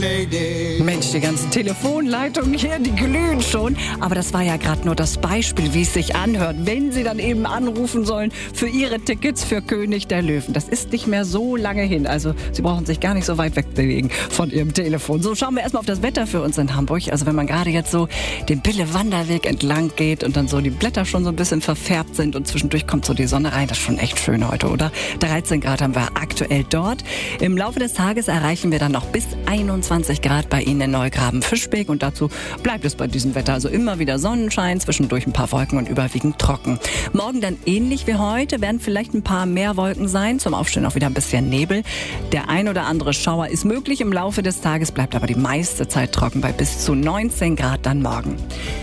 Mensch, die ganzen Telefonleitungen hier, die glühen schon. Aber das war ja gerade nur das Beispiel, wie es sich anhört, wenn Sie dann eben anrufen sollen für Ihre Tickets für König der Löwen. Das ist nicht mehr so lange hin. Also Sie brauchen sich gar nicht so weit wegbewegen von Ihrem Telefon. So, schauen wir erstmal auf das Wetter für uns in Hamburg. Also wenn man gerade jetzt so den Bille-Wanderweg entlang geht und dann so die Blätter schon so ein bisschen verfärbt sind und zwischendurch kommt so die Sonne rein, das ist schon echt schön heute, oder? 13 Grad haben wir aktuell dort. Im Laufe des Tages erreichen wir dann noch bis 21 Grad bei Ihnen in Neugraben-Fischbeck und dazu bleibt es bei diesem Wetter. Also immer wieder Sonnenschein, zwischendurch ein paar Wolken und überwiegend trocken. Morgen dann ähnlich wie heute, werden vielleicht ein paar mehr Wolken sein, zum Aufstehen auch wieder ein bisschen Nebel. Der ein oder andere Schauer ist möglich im Laufe des Tages, bleibt aber die meiste Zeit trocken bei bis zu 19 Grad dann morgen.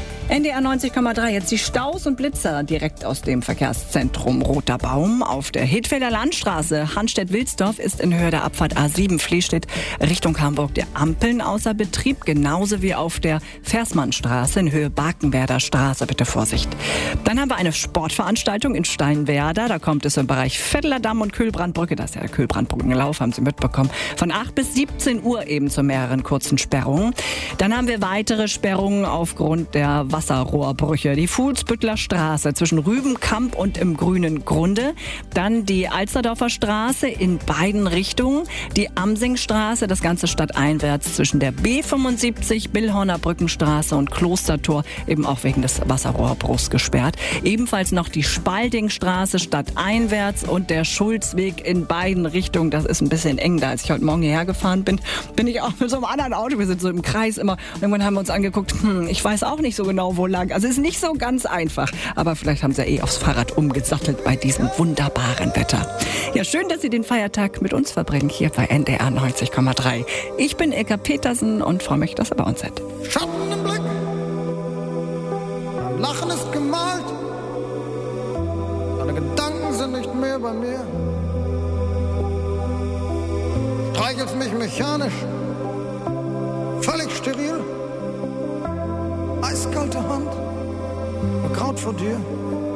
NDR 90,3, jetzt die Staus und Blitzer direkt aus dem Verkehrszentrum Roter Baum. Auf der Hedfelder Landstraße Hanstedt-Wilsdorf ist in Höhe der Abfahrt A7 Fließstedt Richtung Hamburg der Ampeln außer Betrieb. Genauso wie auf der Versmannstraße in Höhe Barkenwerder Straße. Bitte Vorsicht. Dann haben wir eine Sportveranstaltung in Steinwerder. Da kommt es im Bereich Vetteler Damm und Kühlbrandbrücke. Das ist ja der Kühlbrandbrückenlauf, haben Sie mitbekommen. Von 8 bis 17 Uhr eben zu mehreren kurzen Sperrungen. Dann haben wir weitere Sperrungen aufgrund der Wasserrohrbrüche. Die Fuhlsbüttler Straße zwischen Rübenkamp und im Grünen Grunde. Dann die Alsterdorfer Straße in beiden Richtungen. Die Amsingstraße, das Ganze stadteinwärts zwischen der B75, Billhorner Brückenstraße und Klostertor, eben auch wegen des Wasserrohrbruchs gesperrt. Ebenfalls noch die Spaldingstraße stadteinwärts und der Schulzweg in beiden Richtungen. Das ist ein bisschen eng da. Als ich heute Morgen hierher gefahren bin, bin ich auch mit so einem anderen Auto. Wir sind so im Kreis immer. Und irgendwann haben wir uns angeguckt, ich weiß auch nicht so genau, wo lang. Also ist nicht so ganz einfach. Aber vielleicht haben Sie ja aufs Fahrrad umgesattelt bei diesem wunderbaren Wetter. Ja, schön, dass Sie den Feiertag mit uns verbringen hier bei NDR 90,3. Ich bin Ilka Petersen und freue mich, dass Sie bei uns sind. Schatten im Blick, ein Lachen ist gemalt, deine Gedanken sind nicht mehr bei mir. Streichelst mich mechanisch, völlig steril. Eiskalte Hand, Kraut vor dir.